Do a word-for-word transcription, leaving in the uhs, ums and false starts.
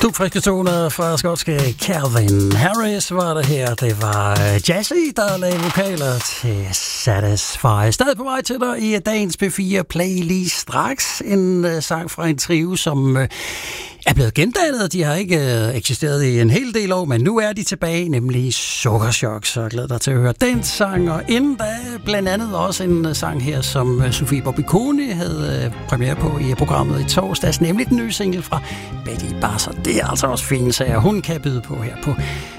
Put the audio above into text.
To friske toner fra skotske Calvin Harris var det her. Det var Jazzy, der lavede vokaler til Satisfy. Stadig på vej til dig i dagens P fire Play lige straks. En uh, sang fra en trio, som uh, er blevet gendannet. De har ikke uh, eksisteret i en hel del år, men nu er de tilbage, nemlig Sukkerchok. Så jeg glæder dig til at høre den sang. Og inden da blandt andet også en uh, sang her, som uh, Sofie Bobby-Kone havde uh, premiere på i programmet i torsdags, nemlig den nye single fra Betty Basser. Det er altså også fine sager, hun kan byde på her på